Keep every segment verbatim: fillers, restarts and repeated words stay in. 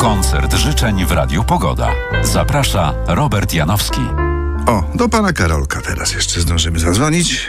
Koncert życzeń w Radiu Pogoda. Zaprasza Robert Janowski. O, do pana Karolka teraz jeszcze zdążymy zadzwonić.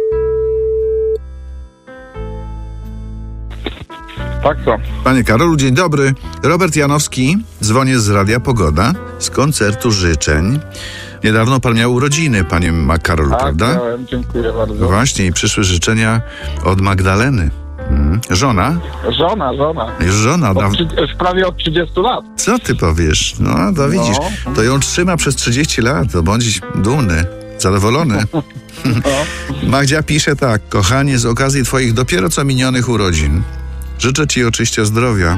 Tak, co? Panie Karolu, dzień dobry. Robert Janowski, dzwonię z Radia Pogoda, z koncertu życzeń. Niedawno pan miał urodziny, panie Karolu, Tak, prawda? miałem, dziękuję bardzo. Właśnie, i przyszły życzenia od Magdaleny. Hmm. Żona? Żona, żona. Już żona. Od, Daw... trzy- już prawie od trzydziestu lat. Co ty powiesz? No, to widzisz, No. to ją trzyma przez trzydzieści lat, to bądź dumny, zadowolony. Magdzia pisze tak: kochanie, z okazji twoich dopiero co minionych urodzin życzę ci oczywiście zdrowia.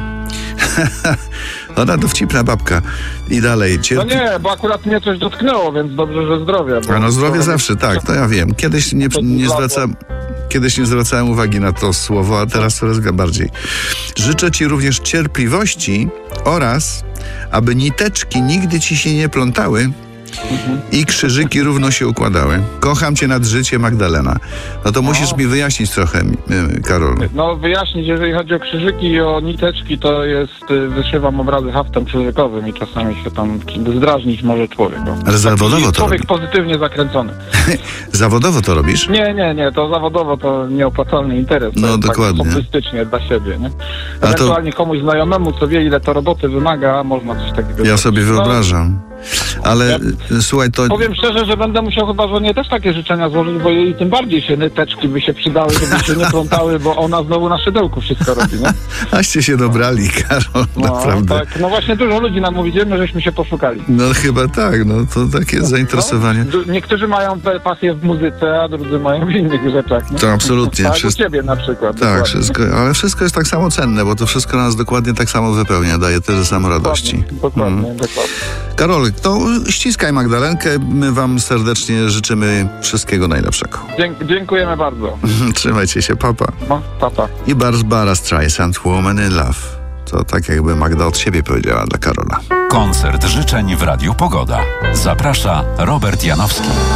Ona dowcipna babka. I dalej. No Cierpi... nie, bo akurat mnie coś dotknęło, więc dobrze, że zdrowia. Bo A no zdrowie to- zawsze, tak, to ja wiem. Kiedyś nie, nie zwracałem... Kiedyś nie zwracałem uwagi na to słowo, a teraz coraz bardziej. Życzę ci również cierpliwości oraz, aby niteczki nigdy ci się nie plątały i krzyżyki równo się układały. Kocham cię nad życie, Magdalena. No to musisz mi wyjaśnić trochę, y, Karol. No wyjaśnić, jeżeli chodzi o krzyżyki i o niteczki, to jest, y, wyszywam obrazy haftem krzyżykowym i czasami się tam zdrażnić może człowiek. bo Ale zawodowo to Człowiek robisz. pozytywnie zakręcony. Zawodowo to robisz? Nie, nie, nie, to zawodowo to nieopłacalny interes. To No, jest dokładnie. Tak hobbystycznie dla siebie, nie? A to- Ewentualnie komuś znajomemu, co wie, ile to roboty wymaga, można coś takiego Ja zrobić. sobie No, wyobrażam. Ale y, słuchaj, to... powiem szczerze, że będę musiał chyba żonie też takie życzenia złożyć, bo jej tym bardziej się nyteczki by się przydały, żeby się nie plątały, bo ona znowu na szydełku wszystko robi, nie? Aście się dobrali, Karol, No, naprawdę. tak, no właśnie dużo ludzi nam mówi, my żeśmy się poszukali. No chyba tak, no to takie zainteresowanie. No, d- niektórzy mają pe- pasję w muzyce, a drudzy mają w innych rzeczach. Nie? To absolutnie. Tak, Wszystko- u ciebie na przykład. Tak, dokładnie. wszystko, ale wszystko jest tak samo cenne, bo to wszystko nas dokładnie tak samo wypełnia, daje tyle samo radości. Dokładnie, dokładnie, Mm. dokładnie. Karol, to ściskaj Magdalenkę, my wam serdecznie życzymy wszystkiego najlepszego. Dzięk- dziękujemy bardzo. Trzymajcie się, papa. No, papa. I Barbara Streisand, Woman in Love. To tak jakby Magda od siebie powiedziała dla Karola. Koncert życzeń w Radiu Pogoda. Zaprasza Robert Janowski.